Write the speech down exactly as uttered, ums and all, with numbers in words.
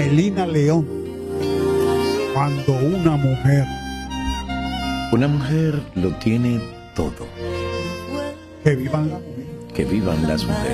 Celina León. Cuando una mujer. Una mujer lo tiene todo. Que vivan las Que vivan las mujeres.